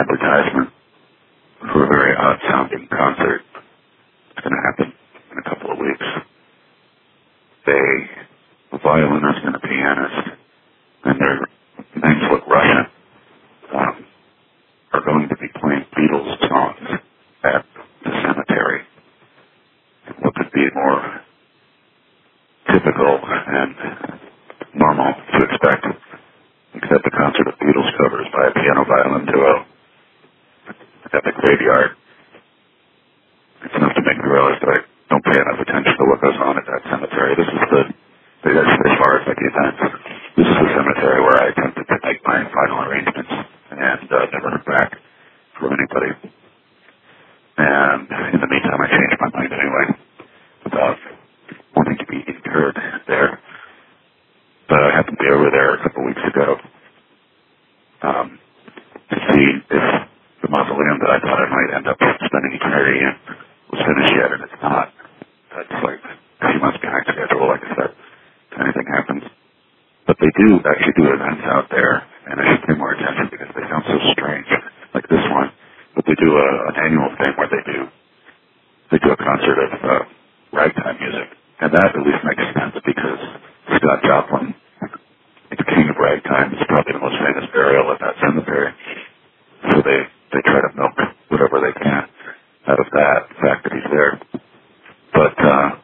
advertisement for a very odd-sounding concert. It's going to happen in a couple of weeks. A violinist and a pianist, and their names look Russian, are going to be playing Beatles songs at the cemetery. What could be more typical and normal to expect, except a concert of Beatles covers by a piano-violin duo at the graveyard. It's enough to make me realize that I don't pay enough attention to what goes on at that cemetery. This is as far as like the events, this is the cemetery where I attempted to make my final arrangements and never heard back from anybody. And in the meantime, I changed my mind anyway about wanting to be interred there. But I happened to be over there a couple weeks ago to see if the mausoleum that I thought I might end up spending eternity in was finished yet, and it's not. That's like a few months behind schedule, like I said, if anything happens. But they do actually do events out there, and I should pay more attention because they sound so strange, like this one. But they do an annual thing where they do a concert of ragtime music, and that at least makes sense because Scott Joplin, the king of ragtime, is probably the most famous burial at that cemetery. So they try to milk whatever they can out of that fact that he's there. But